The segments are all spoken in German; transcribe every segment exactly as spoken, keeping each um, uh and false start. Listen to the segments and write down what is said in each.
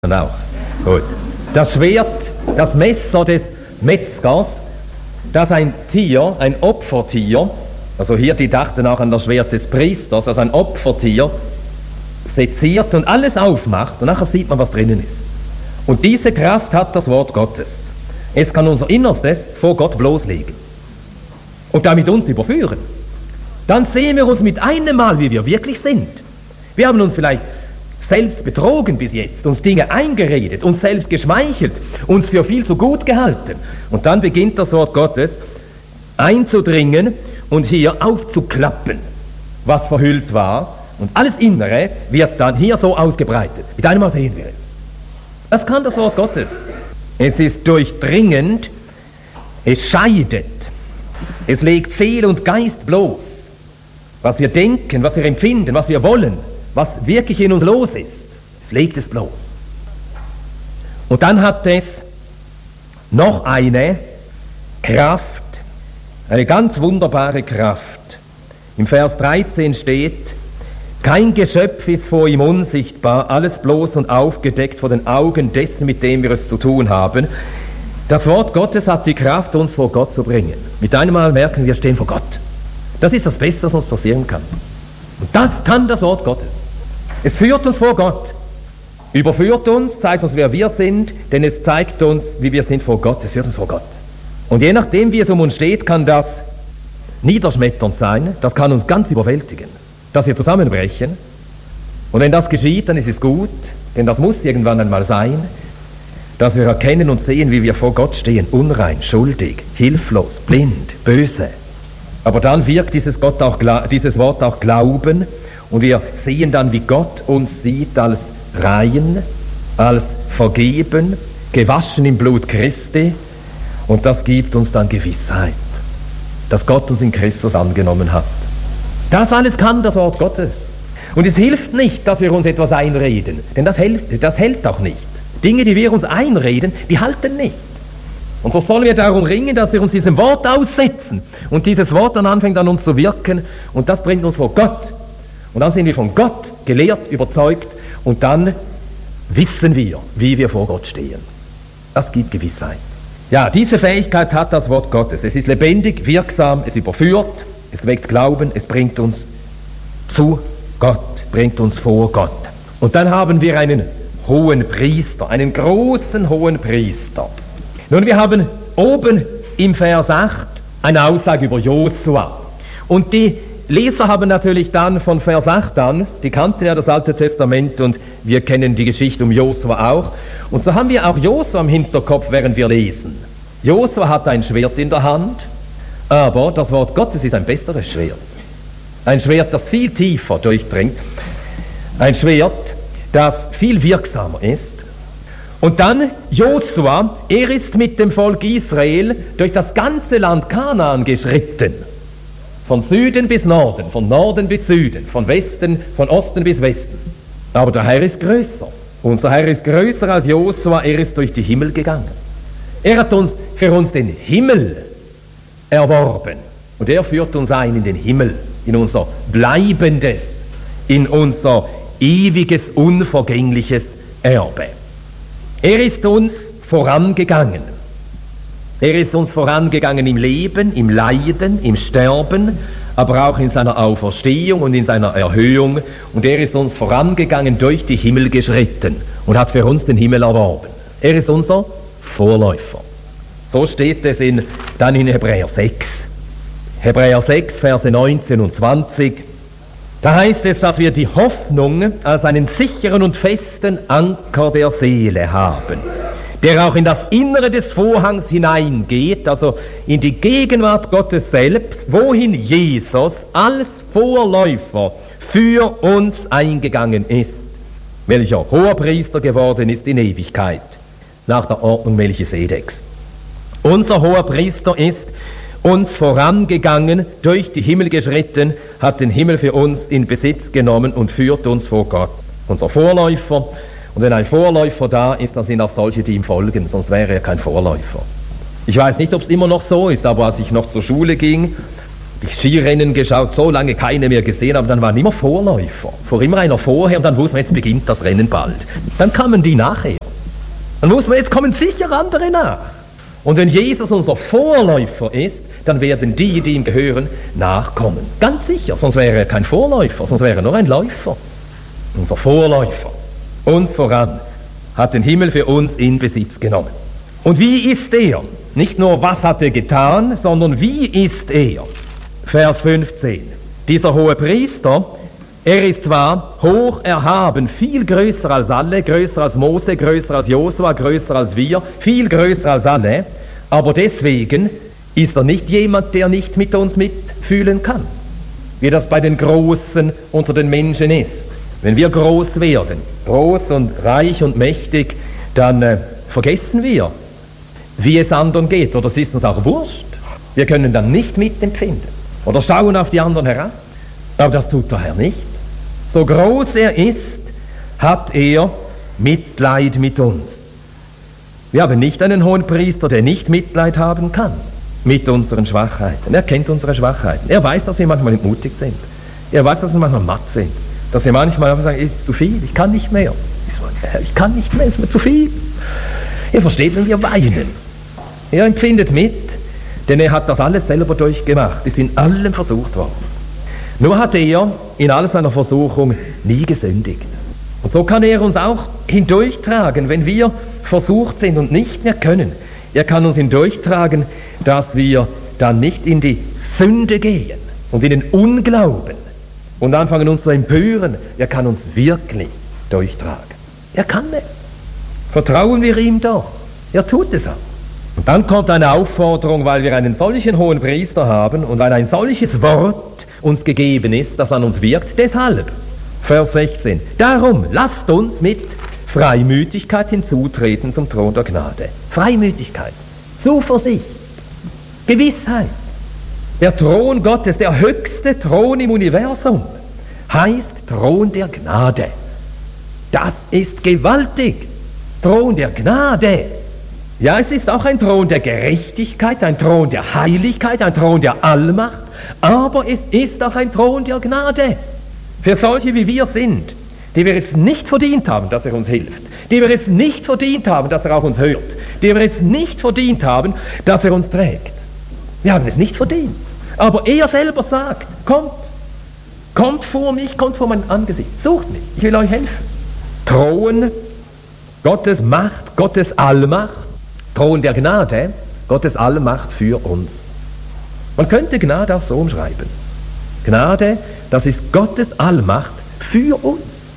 Auch. Gut. Das Schwert, das Messer des Metzgers, das ein Tier, ein Opfertier, also hier, die dachten auch an das Schwert des Priesters, also ein Opfertier, seziert und alles aufmacht und nachher sieht man, was drinnen ist. Und diese Kraft hat das Wort Gottes. Es kann unser Innerstes vor Gott bloßlegen und damit uns überführen. Dann sehen wir uns mit einem Mal, wie wir wirklich sind. Wir haben uns vielleicht selbst betrogen bis jetzt, uns Dinge eingeredet, uns selbst geschmeichelt, uns für viel zu gut gehalten. Und dann beginnt das Wort Gottes einzudringen und hier aufzuklappen, was verhüllt war. Und alles Innere wird dann hier so ausgebreitet. Mit einem Mal sehen wir es. Das kann das Wort Gottes. Es ist durchdringend, es scheidet, es legt Seele und Geist bloß. Was wir denken, was wir empfinden, was wir wollen, was wirklich in uns los ist, es legt es bloß. Und dann hat es noch eine Kraft, eine ganz wunderbare Kraft. Im Vers dreizehn steht: Kein Geschöpf ist vor ihm unsichtbar, alles bloß und aufgedeckt vor den Augen dessen, mit dem wir es zu tun haben. Das Wort Gottes hat die Kraft, uns vor Gott zu bringen. Mit einem Mal merken wir, stehen vor Gott. Das ist das Beste, was uns passieren kann. Und das kann das Wort Gottes. Es führt uns vor Gott, überführt uns, zeigt uns, wer wir sind, denn es zeigt uns, wie wir sind vor Gott. Es führt uns vor Gott. Und je nachdem, wie es um uns steht, kann das niederschmetternd sein, das kann uns ganz überwältigen, dass wir zusammenbrechen. Und wenn das geschieht, dann ist es gut, denn das muss irgendwann einmal sein, dass wir erkennen und sehen, wie wir vor Gott stehen, unrein, schuldig, hilflos, blind, böse. Aber dann wirkt dieses, Gott auch, dieses Wort auch Glauben und wir sehen dann, wie Gott uns sieht als rein, als vergeben, gewaschen im Blut Christi, und das gibt uns dann Gewissheit, dass Gott uns in Christus angenommen hat. Das alles kann das Wort Gottes. Und es hilft nicht, dass wir uns etwas einreden, denn das hält, das hält auch nicht. Dinge, die wir uns einreden, die halten nicht. Und so sollen wir darum ringen, dass wir uns diesem Wort aussetzen und dieses Wort dann anfängt an uns zu wirken, und das bringt uns vor Gott. Und dann sind wir von Gott gelehrt, überzeugt, und dann wissen wir, wie wir vor Gott stehen. Das gibt Gewissheit. Ja, diese Fähigkeit hat das Wort Gottes. Es ist lebendig, wirksam, es überführt, es weckt Glauben, es bringt uns zu Gott, bringt uns vor Gott. Und dann haben wir einen hohen Priester, einen großen hohen Priester. Nun, wir haben oben im Vers acht eine Aussage über Josua. Und die Leser haben natürlich dann von Vers acht an, die kannten ja das Alte Testament und wir kennen die Geschichte um Josua auch. Und so haben wir auch Josua im Hinterkopf, während wir lesen. Josua hat ein Schwert in der Hand, aber das Wort Gottes ist ein besseres Schwert. Ein Schwert, das viel tiefer durchdringt. Ein Schwert, das viel wirksamer ist. Und dann Josua, er ist mit dem Volk Israel durch das ganze Land Kanaan geschritten. Von Süden bis Norden, von Norden bis Süden, von Westen, von Osten bis Westen. Aber der Herr ist größer. Unser Herr ist größer als Josua, er ist durch die Himmel gegangen. Er hat uns für uns den Himmel erworben. Und er führt uns ein in den Himmel, in unser bleibendes, in unser ewiges, unvergängliches Erbe. Er ist uns vorangegangen. Er ist uns vorangegangen im Leben, im Leiden, im Sterben, aber auch in seiner Auferstehung und in seiner Erhöhung. Und er ist uns vorangegangen, durch die Himmel geschritten und hat für uns den Himmel erworben. Er ist unser Vorläufer. So steht es in, dann in Hebräer sechs. Hebräer sechs, Verse neunzehn und zwanzig. Da heißt es, dass wir die Hoffnung als einen sicheren und festen Anker der Seele haben, der auch in das Innere des Vorhangs hineingeht, also in die Gegenwart Gottes selbst, wohin Jesus als Vorläufer für uns eingegangen ist, welcher Hoherpriester geworden ist in Ewigkeit, nach der Ordnung Melchisedeks. Unser Hoherpriester ist uns vorangegangen, durch die Himmel geschritten, hat den Himmel für uns in Besitz genommen und führt uns vor Gott. Unser Vorläufer. Und wenn ein Vorläufer da ist, dann sind auch solche, die ihm folgen, sonst wäre er kein Vorläufer. Ich weiß nicht, ob es immer noch so ist, aber als ich noch zur Schule ging, Ich Skirennen geschaut, so lange keine mehr gesehen, aber dann waren immer Vorläufer. Vor immer einer vorher und dann wusste man, jetzt beginnt das Rennen bald. Dann kamen die nachher. Dann wusste man, jetzt kommen sicher andere nach. Und wenn Jesus unser Vorläufer ist, dann werden die, die ihm gehören, nachkommen. Ganz sicher, sonst wäre er kein Vorläufer, sonst wäre er nur ein Läufer. Unser Vorläufer, uns voran, hat den Himmel für uns in Besitz genommen. Und wie ist er? Nicht nur, was hat er getan, sondern wie ist er? Vers fünfzehn. Dieser hohe Priester, er ist zwar hoch erhaben, viel größer als alle, größer als Mose, größer als Josua, größer als wir, viel größer als alle, aber deswegen ist er nicht jemand, der nicht mit uns mitfühlen kann, wie das bei den Großen unter den Menschen ist. Wenn wir groß werden, groß und reich und mächtig, dann äh, vergessen wir, wie es anderen geht, oder es ist uns auch wurscht. Wir können dann nicht mitempfinden oder schauen auf die anderen herab, aber das tut der Herr nicht. So groß er ist, hat er Mitleid mit uns. Wir haben nicht einen hohen Priester, der nicht Mitleid haben kann mit unseren Schwachheiten. Er kennt unsere Schwachheiten. Er weiß, dass wir manchmal entmutigt sind. Er weiß, dass wir manchmal matt sind. Dass wir manchmal sagen, es ist zu viel, ich kann nicht mehr. Ich kann nicht mehr, es ist mir zu viel. Er versteht, wenn wir weinen. Er empfindet mit, denn er hat das alles selber durchgemacht, ist in allem versucht worden. Nur hat er in all seiner Versuchung nie gesündigt. Und so kann er uns auch hindurchtragen, wenn wir versucht sind und nicht mehr können. Er kann uns hindurchtragen, dass wir dann nicht in die Sünde gehen und in den Unglauben und anfangen uns zu empören. Er kann uns wirklich durchtragen. Er kann es. Vertrauen wir ihm doch. Er tut es auch. Und dann kommt eine Aufforderung, weil wir einen solchen hohen Priester haben und weil ein solches Wort uns gegeben ist, das an uns wirkt. Deshalb, Vers sechzehn, darum lasst uns mit Freimütigkeit hinzutreten zum Thron der Gnade. Freimütigkeit, Zuversicht, Gewissheit. Der Thron Gottes, der höchste Thron im Universum, heißt Thron der Gnade. Das ist gewaltig. Thron der Gnade. Ja, es ist auch ein Thron der Gerechtigkeit, ein Thron der Heiligkeit, ein Thron der Allmacht, aber es ist auch ein Thron der Gnade. Für solche wie wir sind, die wir es nicht verdient haben, dass er uns hilft, die wir es nicht verdient haben, dass er auch uns hört, die wir es nicht verdient haben, dass er uns trägt. Wir haben es nicht verdient. Aber er selber sagt, kommt, kommt vor mich, kommt vor mein Angesicht, sucht mich, ich will euch helfen. Thron, Gottes Macht, Gottes Allmacht, Thron der Gnade, Gottes Allmacht für uns. Man könnte Gnade auch so umschreiben. Gnade, das ist Gottes Allmacht für uns.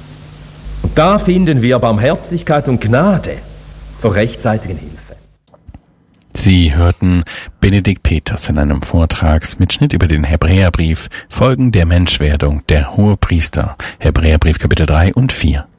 Und da finden wir Barmherzigkeit und Gnade zur rechtzeitigen Hilfe. Sie hörten Benedikt Peters in einem Vortragsmitschnitt über den Hebräerbrief, Folgen der Menschwerdung, der Hohepriester, Hebräerbrief Kapitel drei und vier.